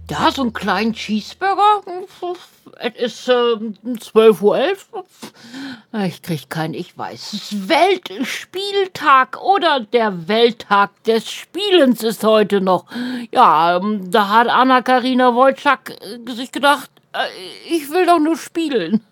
Ja, so 'n kleinen Cheeseburger, es ist, 12:11 Uhr. Ich kriege keinen, ich weiß. Es ist Weltspieltag oder der Welttag des Spielens ist heute noch. Ja, da hat Anna-Karina Wojcik, sich gedacht: „Ich will doch nur spielen.“